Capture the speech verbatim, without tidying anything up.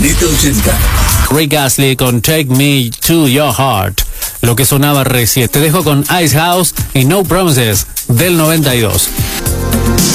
Planeta ochenta. Rick Astley con Take Me to Your Heart. Lo que sonaba recién. Te dejo con Ice House y No Promises del noventa y dos.